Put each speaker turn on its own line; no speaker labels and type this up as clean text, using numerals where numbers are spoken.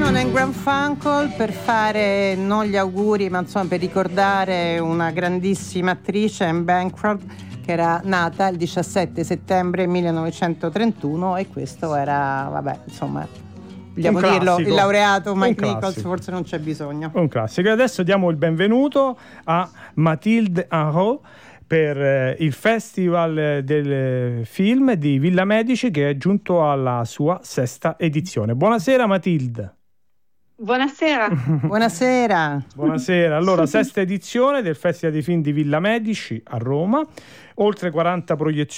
Lennon e Garfunkel per fare non gli auguri, ma insomma per ricordare una grandissima attrice, Anne Bancroft, che era nata il 17 settembre 1931 e questo era, vabbè, insomma, vogliamo dirlo, il laureato Mike Nichols, forse non c'è bisogno.
Un classico. E adesso diamo il benvenuto a Mathilde Henrot per il Festival del Film di Villa Medici, che è giunto alla sua 6ª edizione. Buonasera Mathilde.
Buonasera.
Buonasera.
Buonasera. Allora, 6ª edizione del Festival dei Film di Villa Medici a Roma, oltre 40 proiezioni